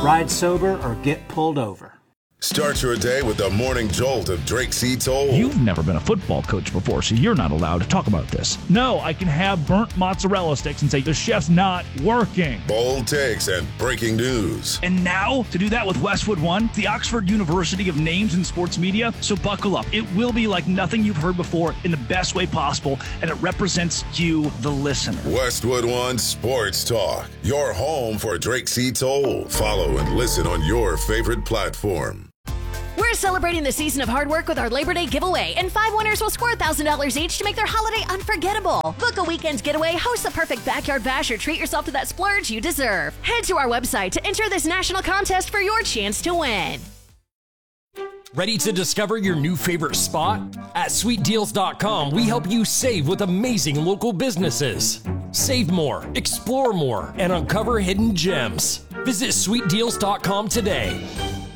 Ride sober or get pulled over. Start your day with the morning jolt of Drake C. Toll. You've never been a football coach before, so you're not allowed to talk about this. No, I can have burnt mozzarella sticks and say the chef's not working. Bold takes and breaking news. And now, to do that with Westwood One, the Oxford University of names in sports media. So buckle up. It will be like nothing you've heard before in the best way possible, and it represents you, the listener. Westwood One Sports Talk, your home for Drake C. Toll. Follow and listen on your favorite platform. We're celebrating the season of hard work with our Labor Day giveaway, and 5 winners will score $1,000 each to make their holiday unforgettable. Book a weekend's getaway, host the perfect backyard bash, or treat yourself to that splurge you deserve. Head to our website to enter this national contest for your chance to win. Ready to discover your new favorite spot? At SweetDeals.com, we help you save with amazing local businesses. Save more, explore more, and uncover hidden gems. Visit SweetDeals.com today.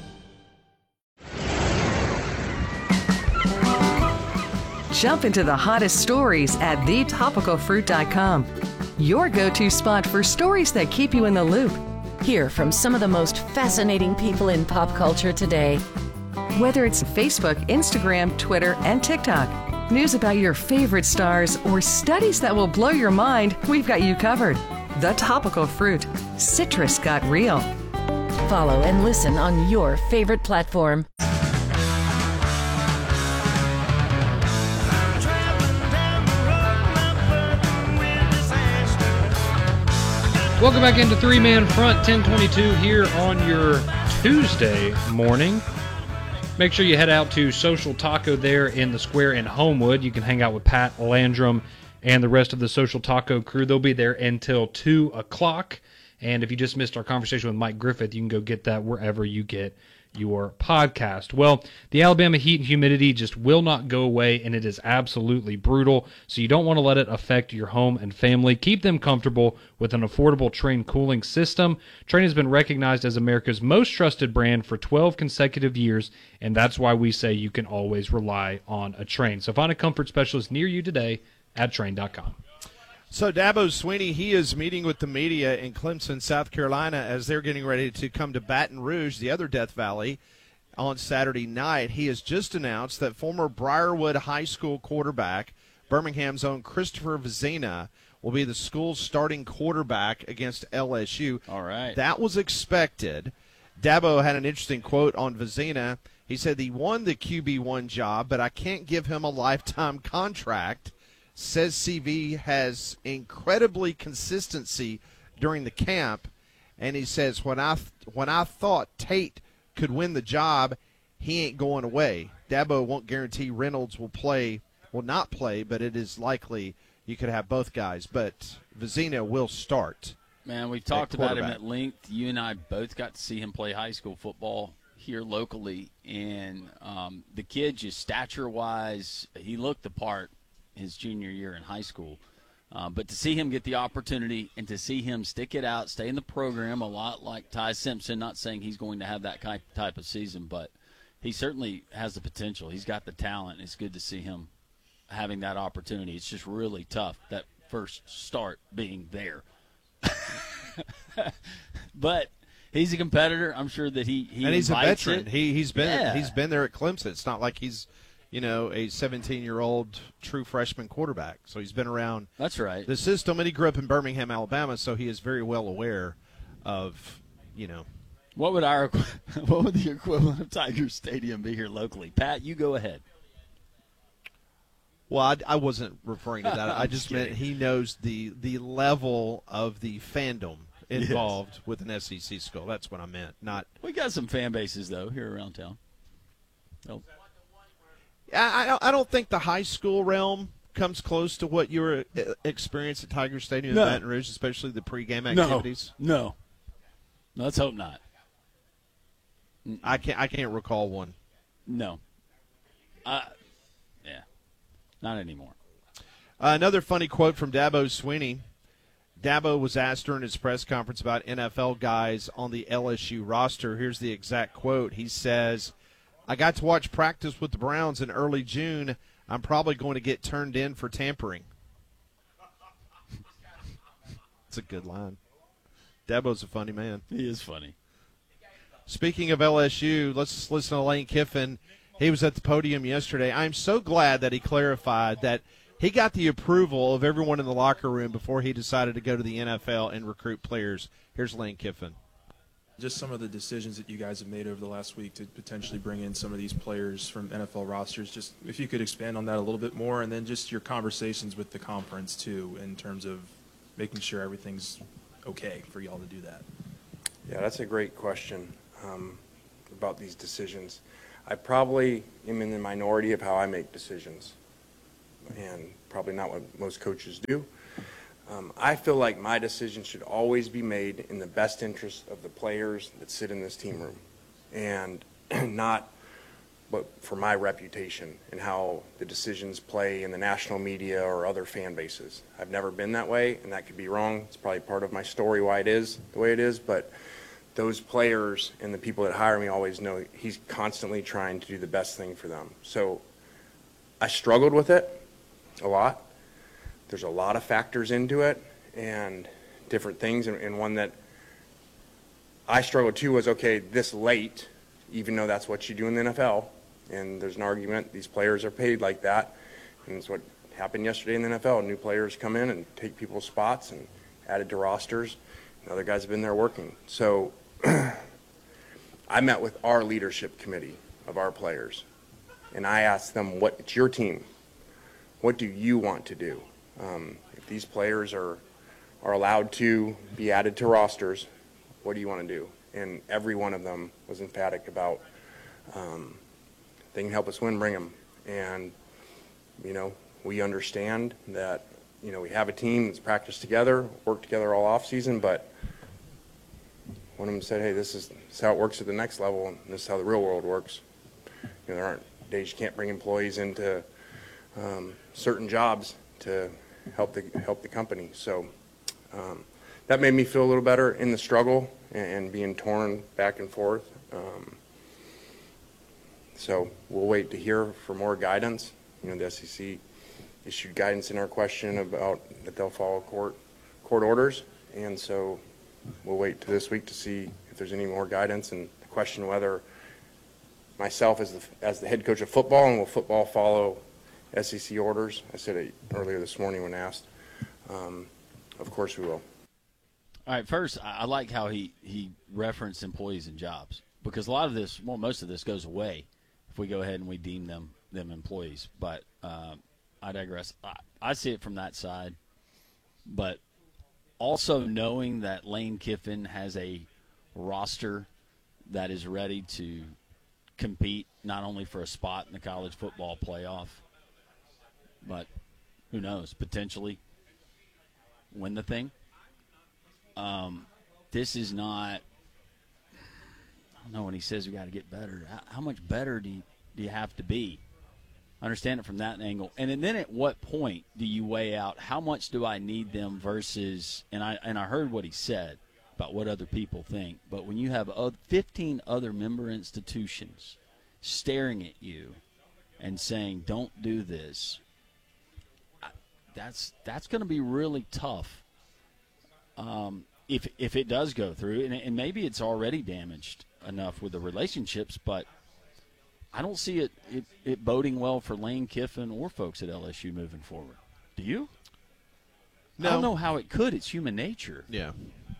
Jump into the hottest stories at thetopicalfruit.com. Your go-to spot for stories that keep you in the loop. Hear from some of the most fascinating people in pop culture today. Whether it's Facebook, Instagram, Twitter, and TikTok, news about your favorite stars, or studies that will blow your mind, we've got you covered. The Topical Fruit. Citrus got real. Follow and listen on your favorite platform. Welcome back into Three Man Front, 1022 here on your Tuesday morning. Make sure you head out to Social Taco there in the square in Homewood. You can hang out with Pat Landrum and the rest of the Social Taco crew. They'll be there until 2 o'clock. And if you just missed our conversation with Mike Griffith, you can go get that wherever you get your podcast. Well, the Alabama heat and humidity just will not go away, and it is absolutely brutal, so you don't want to let it affect your home and family. Keep them comfortable with an affordable Trane cooling system. Trane has been recognized as America's most trusted brand for 12 consecutive years, and that's why we say you can always rely on a Trane. So find a comfort specialist near you today at Trane.com. So Dabo Swinney, he is meeting with the media in Clemson, South Carolina, as they're getting ready to come to Baton Rouge, the other Death Valley, on Saturday night. He has just announced that former Briarwood High School quarterback, Birmingham's own Christopher Vizina, will be the school's starting quarterback against LSU. All right. That was expected. Dabo had an interesting quote on Vizina. He said he won the QB1 job, but I can't give him a lifetime contract. Says CV has incredibly consistency during the camp, and he says when I thought Tate could win the job, he ain't going away. Dabo won't guarantee Reynolds will not play, but it is likely you could have both guys. But Vizina will start. Man, we've talked about him at length. You and I both got to see him play high school football here locally, and the kid, just stature-wise, he looked the part his junior year in high school. But to see him get the opportunity and to see him stick it out, stay in the program, a lot like Ty Simpson, not saying he's going to have that type of season, but he certainly has the potential. He's got the talent. It's good to see him having that opportunity. It's just really tough, that first start being there. But he's a competitor. I'm sure that he and he's a veteran. It. He's been there at Clemson. It's not like he's a 17-year-old true freshman quarterback. So he's been around That's right. the system, and he grew up in Birmingham, Alabama, so he is very well aware of, What would the equivalent of Tiger Stadium be here locally? Pat, you go ahead. Well, I wasn't referring to that. I just meant he knows the level of the fandom involved with an SEC school. That's what I meant. Not. We got some fan bases, though, here around town. Oh. I don't think the high school realm comes close to what you experienced at Tiger Stadium in Baton Rouge, especially the pregame activities. No, let's hope not. I can't recall one. No. Not anymore. Another funny quote from Dabo Swinney. Dabo was asked during his press conference about NFL guys on the LSU roster. Here's the exact quote. He says, I got to watch practice with the Browns in early June. I'm probably going to get turned in for tampering. It's a good line. Dabo's a funny man. He is funny. Speaking of LSU, let's listen to Lane Kiffin. He was at the podium yesterday. I'm so glad that he clarified that he got the approval of everyone in the locker room before he decided to go to the NFL and recruit players. Here's Lane Kiffin. Just some of the decisions that you guys have made over the last week to potentially bring in some of these players from NFL rosters, just if you could expand on that a little bit more, and then just your conversations with the conference, too, in terms of making sure everything's okay for y'all to do that. Yeah, that's a great question about these decisions. I probably am in the minority of how I make decisions, and probably not what most coaches do. I feel like my decision should always be made in the best interest of the players that sit in this team room, and not but for my reputation and how the decisions play in the national media or other fan bases. I've never been that way, and that could be wrong. It's probably part of my story why it is the way it is, but those players and the people that hire me always know he's constantly trying to do the best thing for them. So I struggled with it a lot. There's a lot of factors into it and different things, and one that I struggled too was, okay, this late, even though that's what you do in the NFL, and there's an argument, these players are paid like that, and it's what happened yesterday in the NFL. New players come in and take people's spots and added to rosters, and other guys have been there working. So I met with our leadership committee of our players, and I asked them, it's your team. What do you want to do? If these players are allowed to be added to rosters, what do you want to do? And every one of them was emphatic about they can help us win, bring them. And, we understand that, we have a team that's practiced together, worked together all off season, but one of them said, hey, this is how it works at the next level, and this is how the real world works. There aren't days you can't bring employees into certain jobs to help the company. So that made me feel a little better in the struggle and being torn back and forth. So we'll wait to hear for more guidance. The SEC issued guidance in our question about that they'll follow court orders, and so we'll wait to this week to see if there's any more guidance and question whether myself as the head coach of football, and will football follow SEC orders. I said it earlier this morning when asked. Of course we will. All right, first, I like how he referenced employees and jobs, because a lot of this, most of this goes away if we go ahead and we deem them employees. But I digress. I see it from that side. But also knowing that Lane Kiffin has a roster that is ready to compete not only for a spot in the college football playoff, but who knows, potentially win the thing. This is not, I don't know, when he says we got to get better, how much better do you have to be? I understand it from that angle. And then at what point do you weigh out how much do I need them versus, and I heard what he said about what other people think, but when you have 15 other member institutions staring at you and saying, don't do this, that's going to be really tough if it does go through. And maybe it's already damaged enough with the relationships, but I don't see it boding well for Lane Kiffin or folks at LSU moving forward. Do you? No. I don't know how it could. It's human nature. Yeah.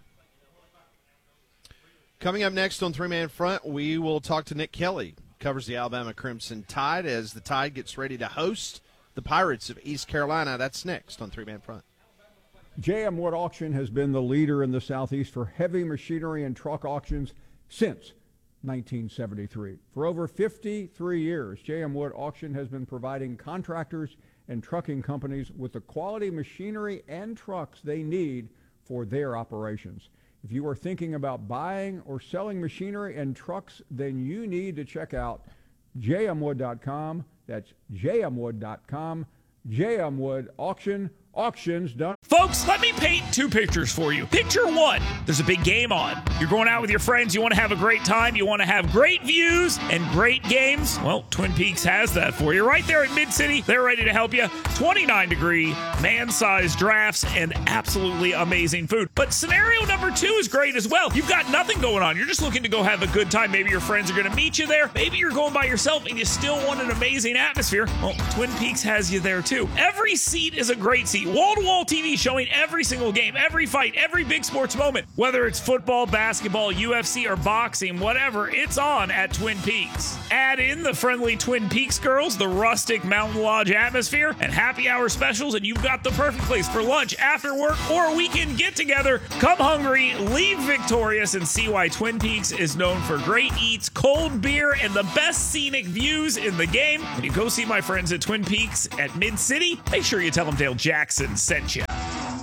Coming up next on Three Man Front, we will talk to Nick Kelly, covers the Alabama Crimson Tide as the Tide gets ready to host the Pirates of East Carolina. That's next on Three Man Front. J.M. Wood Auction has been the leader in the Southeast for heavy machinery and truck auctions since 1973. For over 53 years, J.M. Wood Auction has been providing contractors and trucking companies with the quality machinery and trucks they need for their operations. If you are thinking about buying or selling machinery and trucks, then you need to check out jmwood.com. That's jmwood.com. J.M. Wood Auction, Auctions done. Folks, let me paint two pictures for you. Picture one, there's a big game on. You're going out with your friends, you want to have a great time, you want to have great views and great games. Well, Twin Peaks has that for you. Right there in Mid-City, they're ready to help you. 29-degree, man-sized drafts, and absolutely amazing food. But scenario number two is great as well. You've got nothing going on. You're just looking to go have a good time. Maybe your friends are going to meet you there. Maybe you're going by yourself and you still want an amazing atmosphere. Well, Twin Peaks has you there too. Every seat is a great seat. Wall-to-wall TV showing every single game, every fight, every big sports moment. Whether it's football, basketball, UFC, or boxing, whatever, it's on at Twin Peaks. Add in the friendly Twin Peaks girls, the rustic Mountain Lodge atmosphere, and happy hour specials, and you've got the perfect place for lunch, after work, or a weekend get-together. Come hungry, leave victorious, and see why Twin Peaks is known for great eats, cold beer, and the best scenic views in the game. When you go see my friends at Twin Peaks at Mid-City, make sure you tell them Dale Jackson sent you.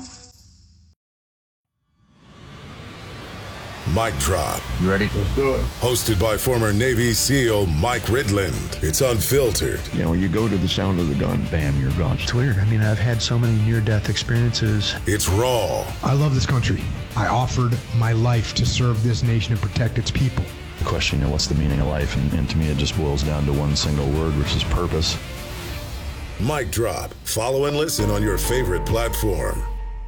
Mic Drop. You ready? Let's do it. Hosted by former Navy SEAL Mike Ridland. It's unfiltered. You know, when you go to the sound of the gun, bam, you're gone. It's weird. I mean, I've had so many near-death experiences. It's raw. I love this country. I offered my life to serve this nation and protect its people. The question, you know, what's the meaning of life? And to me, it just boils down to one single word, which is purpose. Mic Drop. Follow and listen on your favorite platform.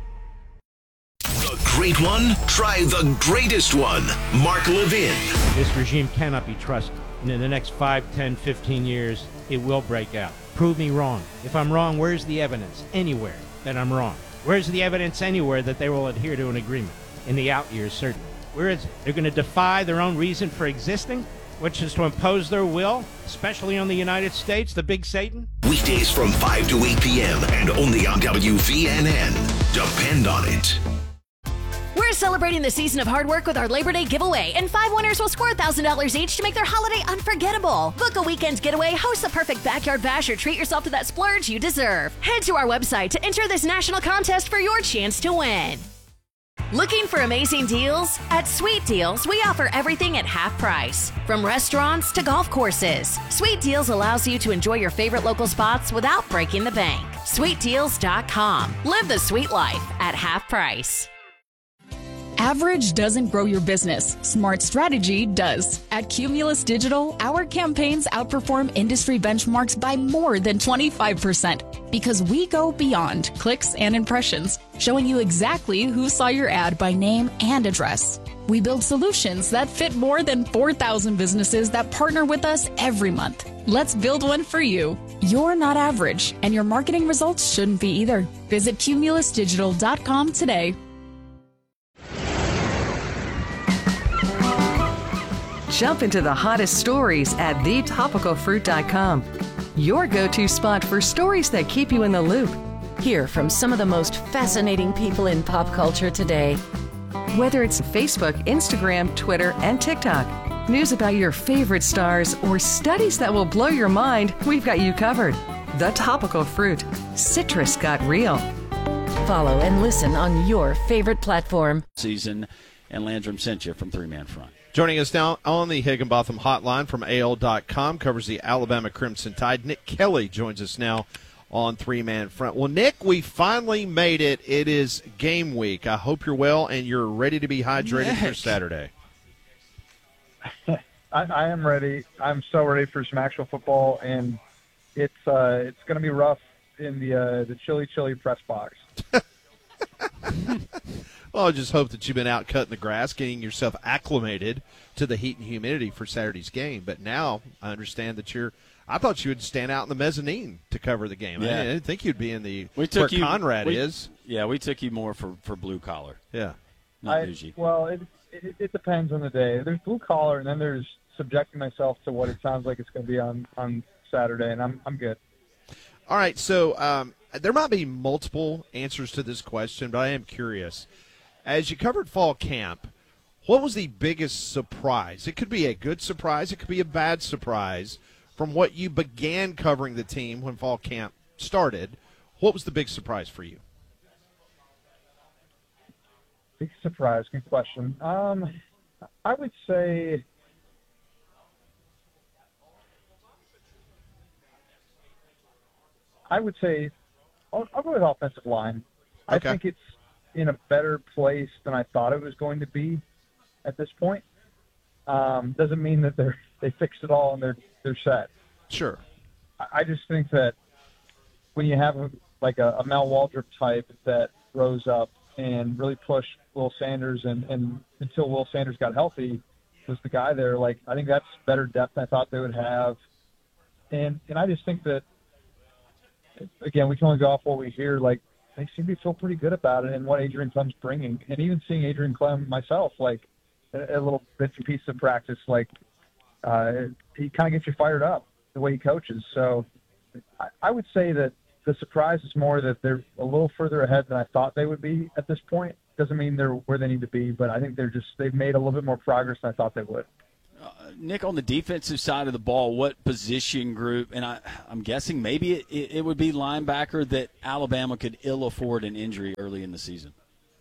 Great one? Try the greatest one. Mark Levin. This regime cannot be trusted. And in the next 5, 10, 15 years, it will break out. Prove me wrong. If I'm wrong, where's the evidence? Anywhere that I'm wrong. Where's the evidence anywhere that they will adhere to an agreement? In the out years, certainly. Where is it? They're going to defy their own reason for existing, which is to impose their will, especially on the United States, the big Satan? Weekdays from 5 to 8 p.m. and only on WVNN. Depend on it. We're celebrating the season of hard work with our Labor Day giveaway, and 5 winners will score $1,000 each to make their holiday unforgettable. Book a weekend getaway, host the perfect backyard bash, or treat yourself to that splurge you deserve. Head to our website to enter this national contest for your chance to win. Looking for amazing deals? At Sweet Deals, we offer everything at half price. From restaurants to golf courses, Sweet Deals allows you to enjoy your favorite local spots without breaking the bank. SweetDeals.com. Live the sweet life at half price. Average doesn't grow your business. Smart strategy does. At Cumulus Digital, our campaigns outperform industry benchmarks by more than 25% because we go beyond clicks and impressions, showing you exactly who saw your ad by name and address. We build solutions that fit more than 4,000 businesses that partner with us every month. Let's build one for you. You're not average, and your marketing results shouldn't be either. Visit cumulusdigital.com today. Jump into the hottest stories at thetopicalfruit.com. Your go-to spot for stories that keep you in the loop. Hear from some of the most fascinating people in pop culture today. Whether it's Facebook, Instagram, Twitter, and TikTok, news about your favorite stars, or studies that will blow your mind, we've got you covered. The Topical Fruit. Citrus got real. Follow and listen on your favorite platform. Season, and Landrum sent you from 3-Man Front. Joining us now on the Higginbotham Hotline from AL.com, covers the Alabama Crimson Tide. Nick Kelly joins us now on 3-Man Front. Well, Nick, we finally made it. It is game week. I hope you're well and you're ready to be hydrated for Saturday. I am ready. I'm so ready for some actual football, and it's going to be rough in the chilly press box. Well, I just hope that you've been out cutting the grass, getting yourself acclimated to the heat and humidity for Saturday's game. But now I understand that I thought you would stand out in the mezzanine to cover the game. Yeah. I didn't think you'd be in the where Conrad is. Yeah, we took you more for blue collar. Yeah. Not bougie. Well, it depends on the day. There's blue collar, and then there's subjecting myself to what it sounds like it's going to be on Saturday, and I'm good. All right, so there might be multiple answers to this question, but I am curious. As you covered fall camp, what was the biggest surprise? It could be a good surprise. It could be a bad surprise from what you began covering the team when fall camp started. What was the big surprise for you? Big surprise. Good question. I would say I'll go with offensive line. Okay. I think it's in a better place than I thought it was going to be at this point. Doesn't mean that they fixed it all and they're set. Sure. I just think that when you have a Mel Waldrop type that rose up and really pushed Will Sanders and until Will Sanders got healthy was the guy there. Like, I think that's better depth than I thought they would have. And I just think that, again, we can only go off what we hear. Like, they seem to feel pretty good about it and what Adrian Clem's bringing. And even seeing Adrian Clem myself, like, a little bits and pieces of practice, like, he kind of gets you fired up the way he coaches. So I would say that the surprise is more that they're a little further ahead than I thought they would be at this point. Doesn't mean they're where they need to be, but I think they've made a little bit more progress than I thought they would. Nick, on the defensive side of the ball, what position group, and I'm guessing maybe it would be linebacker, that Alabama could ill afford an injury early in the season?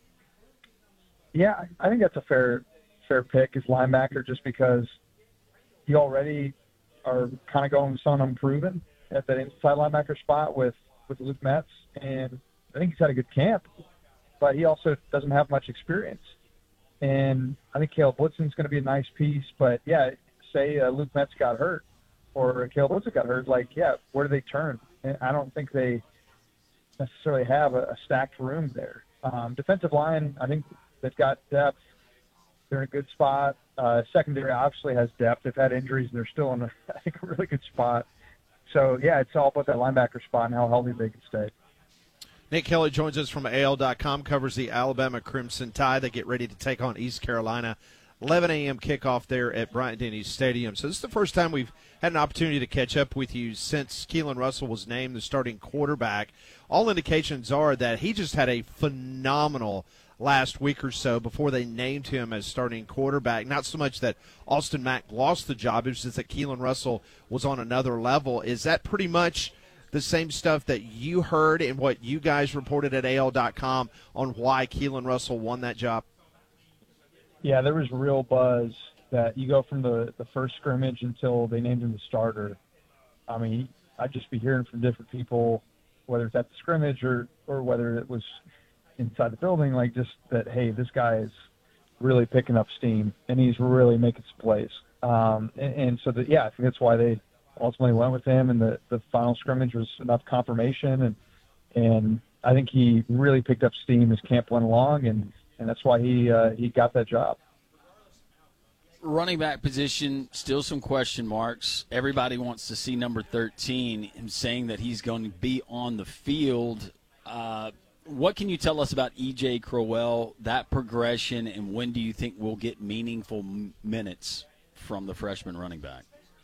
Yeah, I think that's a fair pick is linebacker, just because you already are kind of going some unproven at that inside linebacker spot with Luke Metz, and I think he's had a good camp, but he also doesn't have much experience. And I think Caleb Woodson's going to be a nice piece, but yeah, say Luke Metz got hurt or Caleb Woodson got hurt, like, yeah, where do they turn? And I don't think they necessarily have a stacked room there. Defensive line, I think they've got depth. They're in a good spot. Secondary obviously has depth. They've had injuries, and they're still in, I think, a really good spot. So, yeah, it's all about that linebacker spot and how healthy they can stay. Nick Kelly joins us from AL.com, covers the Alabama Crimson Tide. They get ready to take on East Carolina. 11 a.m. kickoff there at Bryant-Denny Stadium. So this is the first time we've had an opportunity to catch up with you since Keelan Russell was named the starting quarterback. All indications are that he just had a phenomenal last week or so before they named him as starting quarterback. Not so much that Austin Mack lost the job, it was just that Keelan Russell was on another level. Is that pretty much the same stuff that you heard and what you guys reported at AL.com on why Keelan Russell won that job? Yeah, there was real buzz that you go from the first scrimmage until they named him the starter. I mean, I'd just be hearing from different people, whether it's at the scrimmage or whether it was inside the building, like, just that, hey, this guy is really picking up steam and he's really making some plays. And so, I think that's why they ultimately went with him, and the final scrimmage was enough confirmation, and I think he really picked up steam as camp went along, and that's why he got that job. Running back position, still some question marks. Everybody wants to see number 13 and saying that he's going to be on the field. What can you tell us about E.J. Crowell, that progression, and when do you think we'll get meaningful minutes from the freshman running back?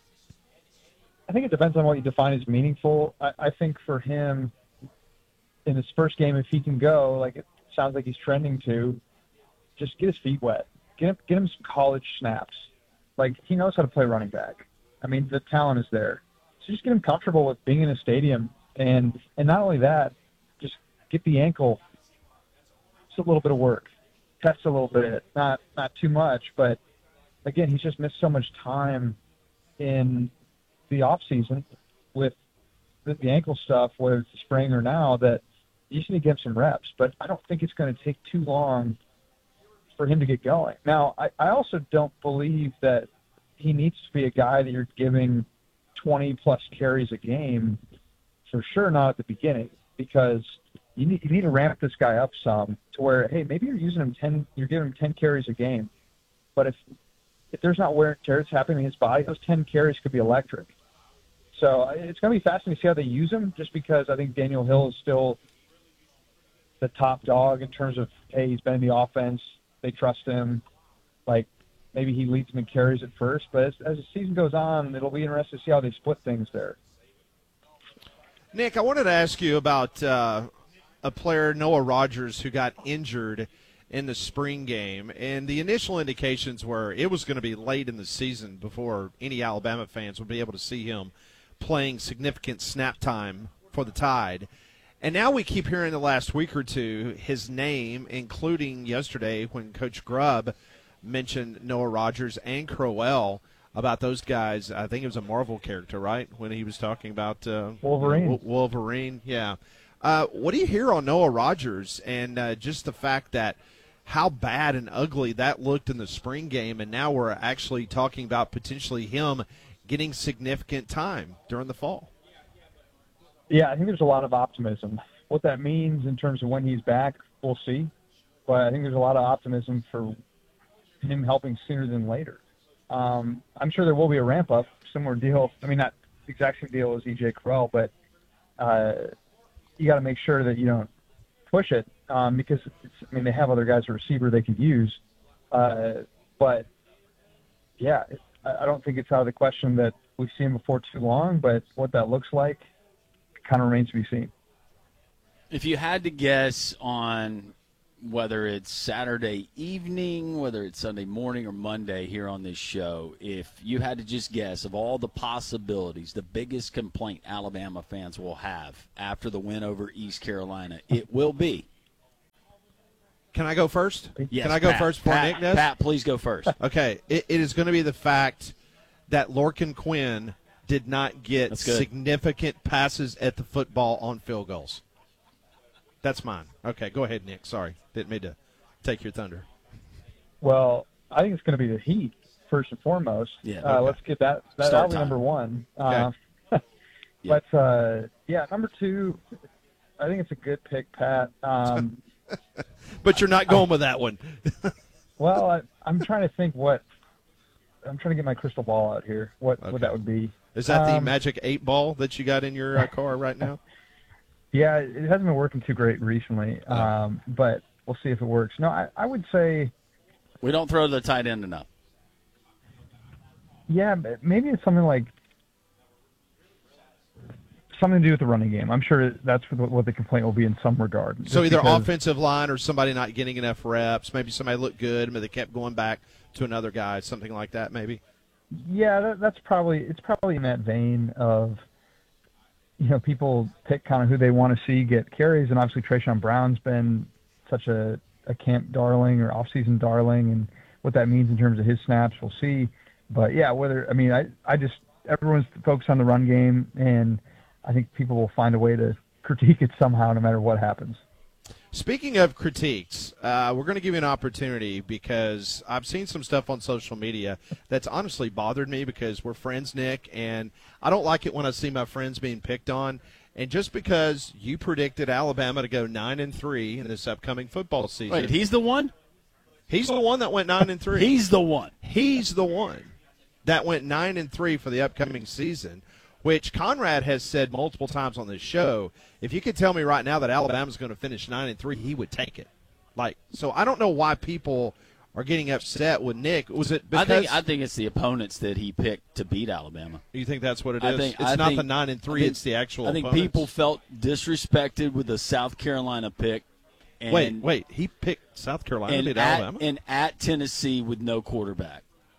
I think it depends on what you define as meaningful. I think for him, in his first game, if he can go, like it sounds like he's trending to, just get his feet wet. Get him some college snaps. Like, he knows how to play running back. I mean, the talent is there. So just get him comfortable with being in a stadium. And not only that, just get the ankle. It's a little bit of work. Test a little bit. Not too much. But, again, he's just missed so much time in the off season with the ankle stuff, whether it's the spring or now, that you just need to give him some reps. But I don't think it's going to take too long for him to get going. Now, I also don't believe that he needs to be a guy that you're giving 20-plus carries a game, for sure not at the beginning, because you need to ramp this guy up some to where, hey, maybe you're using him you're giving him 10 carries a game. But if there's not wear and tear that's happening in his body, those 10 carries could be electric. So it's going to be fascinating to see how they use him, just because I think Daniel Hill is still the top dog in terms of, hey, he's been in the offense. They trust him. Like, maybe he leads them in carries at first, but as the season goes on, it'll be interesting to see how they split things there. Nick, I wanted to ask you about a player, Noah Rogers, who got injured in the spring game, and the initial indications were it was going to be late in the season before any Alabama fans would be able to see him playing significant snap time for the Tide. And now we keep hearing the last week or two his name, including yesterday when Coach Grubb mentioned Noah Rogers and Crowell, about those guys. I think it was a Marvel character, right, when he was talking about Wolverine. Wolverine, yeah. What do you hear on Noah Rogers and just the fact that how bad and ugly that looked in the spring game, and now we're actually talking about potentially him getting significant time during the fall? Yeah, I think there's a lot of optimism. What that means in terms of when he's back, we'll see. But I think there's a lot of optimism for him helping sooner than later. I'm sure there will be a ramp-up, similar deal. I mean, not the exact same deal as E.J. Correll, but you got to make sure that you don't push it because, they have other guys at receiver they can use. But, yeah, I don't think it's out of the question that we've seen before too long, but what that looks like kind of remains to be seen. If you had to guess on whether it's Saturday evening, whether it's Sunday morning or Monday here on this show, if you had to just guess of all the possibilities, the biggest complaint Alabama fans will have after the win over East Carolina, it will be. Can I go first? Yes, Can I go Pat, first before Nick does? Pat, please go first. Okay. It is going to be the fact that Lorcan Quinn did not get significant passes at the football on field goals. That's mine. Okay, go ahead, Nick. Sorry. Didn't mean to take your thunder. Well, I think it's going to be the Heat, first and foremost. Yeah. Okay. Let's get that out number one. Okay. But, number two, I think it's a good pick, Pat. But you're not going with that one. Well, I'm trying to think I'm trying to get my crystal ball out here, what that would be. Is that the magic 8 ball that you got in your car right now? Yeah, it hasn't been working too great recently, but we'll see if it works. No, I would say we don't throw the tight end enough. Yeah, maybe it's something to do with the running game. I'm sure that's what the complaint will be in some regard. So either offensive line or somebody not getting enough reps. Maybe somebody looked good, but they kept going back to another guy, something like that maybe. Yeah, it's probably in that vein of, people pick kind of who they want to see get carries, and obviously Trayshawn Brown's been such a camp darling or off-season darling, and what that means in terms of his snaps, we'll see. But yeah, everyone's focused on the run game, and I think people will find a way to critique it somehow, no matter what happens. Speaking of critiques, we're going to give you an opportunity because I've seen some stuff on social media that's honestly bothered me because we're friends, Nick, and I don't like it when I see my friends being picked on. And just because you predicted Alabama to go 9-3 in this upcoming football season. Wait, he's the one? He's the one that went 9-3. He's the one. He's the one that went 9-3 for the upcoming season, which Conrad has said multiple times on this show. If you could tell me right now that Alabama's going to finish 9-3, he would take it. So I don't know why people are getting upset with Nick. Was it because I think it's the opponents that he picked to beat Alabama. You think that's what it is? It's not the 9-3; it's the actual. I think opponents. People felt disrespected with the South Carolina pick. And wait, he picked South Carolina to beat Alabama, and at Tennessee with no quarterback.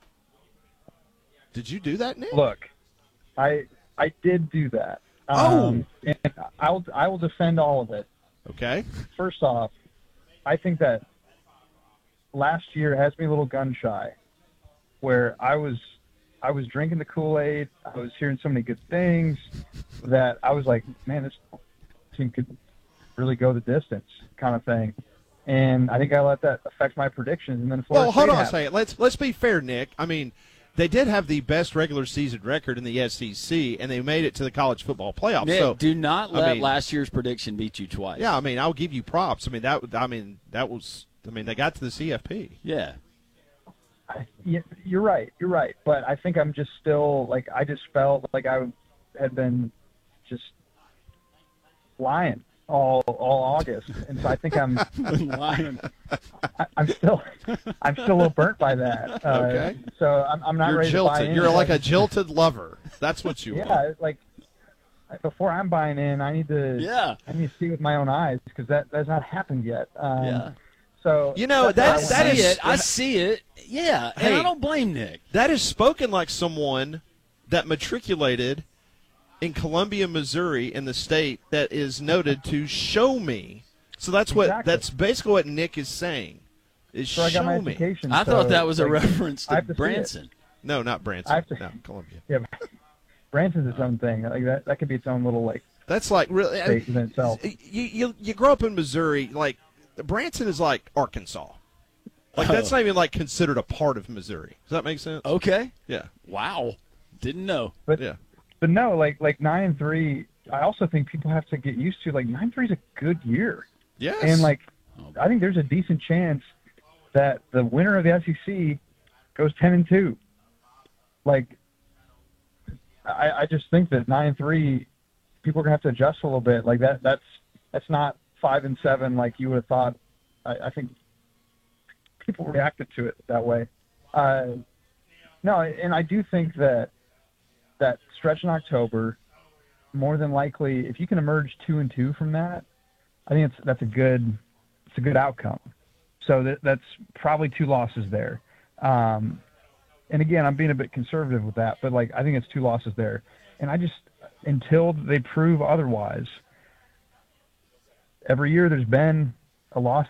Did you do that, Nick? Look, I did do that. And I will defend all of it. Okay. First off, I think that last year has me a little gun shy, where I was drinking the Kool-Aid. I was hearing so many good things that I was like, man, this team could really go the distance, kind of thing. And I think I let that affect my predictions. And then Florida hold on happened. a second. Let's be fair, Nick. I mean, they did have the best regular season record in the SEC, and they made it to the college football playoffs. Nick, so do not let last year's prediction beat you twice. Yeah, I'll give you props. They got to the CFP. Yeah. You're right. But I think I'm just still I just felt like I had been just lying all August, and so I think I'm lying. I'm still a little burnt by that. Okay. So I'm not ready jilted. to buy in. You're like a jilted lover. That's what you are. Yeah, before I'm buying in, I need to see with my own eyes because that's not happened yet. So I see it. Yeah, and I don't blame Nick. That is spoken like someone that matriculated in Columbia, Missouri, in the state that is noted to show me. So that's basically what Nick is saying. So I got my education. I thought that was a reference to Branson. No, not Branson. No, Columbia. Yeah, Branson's its own thing. That could be its own little That's like really. state in itself. You grow up in Missouri, like Branson is like Arkansas. Like that's not even like considered a part of Missouri. Does that make sense? Okay. Yeah. Wow. Didn't know. But yeah. But no, like 9-3. I also think people have to get used to like 9-3 is a good year. Yes. And like I think there's a decent chance that the winner of the SEC goes 10-2. Like I just think that 9-3, people are gonna have to adjust a little bit. Like that's not 5-7 like you would have thought. I think people reacted to it that way. No, and I do think that stretch in October, more than likely, if you can emerge 2-2 from that, I think that's a good outcome. So that's probably 2 losses there. And again, I'm being a bit conservative with that, but like I think it's 2 losses there. And I just, until they prove otherwise, every year there's been a loss